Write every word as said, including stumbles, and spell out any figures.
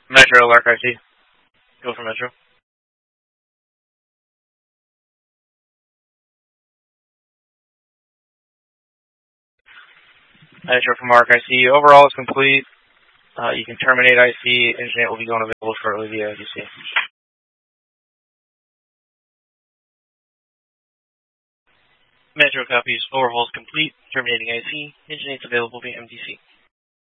Metro, Lark I C. Go for Metro. Metro from Mark I C. Overall is complete. Uh, you can terminate I C. Internet will be going available shortly via I D C. Metro copies. Overhaul is complete. Terminating I C. Internet available via M D C.